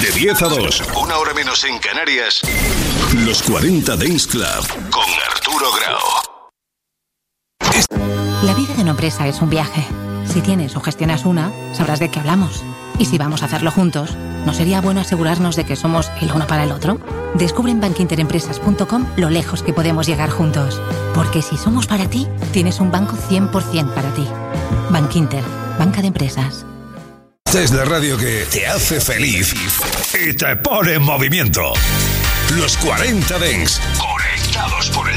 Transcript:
De 10 a 2, una hora menos en Canarias, Los 40 Dance Club con Arturo Grau. La vida de una empresa es un viaje. Si tienes o gestionas una, sabrás de qué hablamos. Y si vamos a hacerlo juntos, ¿no sería bueno asegurarnos de que somos el uno para el otro? Descubre en bankinterempresas.com lo lejos que podemos llegar juntos. Porque si somos para ti, tienes un banco 100% para ti. Bankinter, banca de empresas. Esta es la radio que te hace feliz y te pone en movimiento. Los 40 Dance, conectados por